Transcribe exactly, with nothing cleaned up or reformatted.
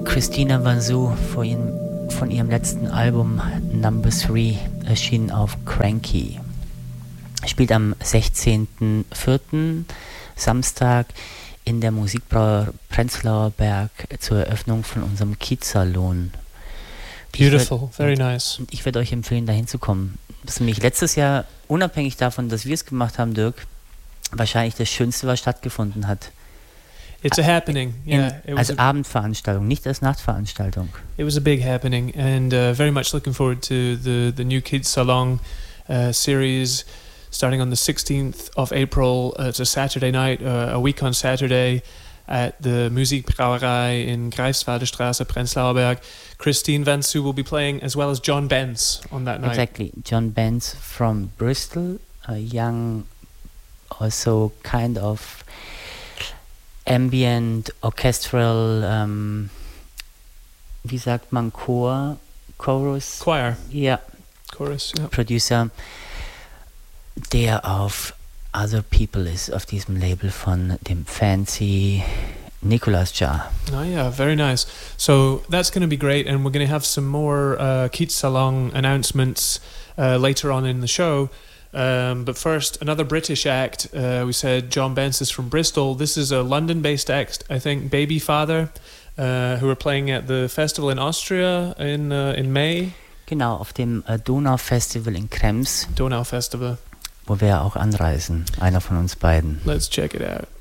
Christina Vanzou von ihrem, von ihrem letzten Album Number Three, erschienen auf Cranky. Spielt am sechzehnten vierten Samstag in der Musikbrauerei Prenzlauer Berg zur Eröffnung von unserem Kiezsalon. Beautiful, würd, very nice. Ich würde euch empfehlen, da hinzukommen. Das ist nämlich letztes Jahr, unabhängig davon, dass wir es gemacht haben, Dirk, wahrscheinlich das Schönste, was stattgefunden hat. It's a happening, yeah. In, it als was a, Abendveranstaltung, nicht als Nachtveranstaltung. It was a big happening, and uh, very much looking forward to the, the new Kids Salon uh, series starting on the sixteenth of April. Uh, it's a Saturday night, uh, a week on Saturday at the Musikbrauerei in Greifswalderstraße, Prenzlauer Berg. Christine Vanzou will be playing, as well as John Benz on that night. Exactly, John Benz from Bristol, a young, also kind of ambient, orchestral, um, wie sagt man, Chor, Chorus? Choir. Ja. Chorus, ja. Producer, der auf Other People ist, auf diesem Label von dem Fancy Nicolas Jar. Oh yeah, very nice. So that's going to be great, and we're going to have some more uh, Kiez Salon announcements uh, later on in the show. Um, but first, another British act. Uh, we said John Benz is from Bristol. This is a London-based act, I think, Baby Father, uh, who are playing at the festival in Austria in uh, in May. Genau, auf dem äh, Donau-Festival in Krems. Donau Festival. Wo wir auch anreisen, einer von uns beiden. Let's check it out.